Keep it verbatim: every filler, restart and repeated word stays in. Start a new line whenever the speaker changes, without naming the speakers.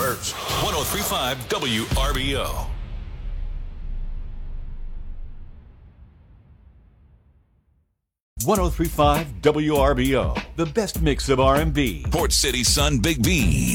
first. one oh three point five W R B O.
one oh three point five W R B O, the best mix of R and B.
Port City Sun Big B.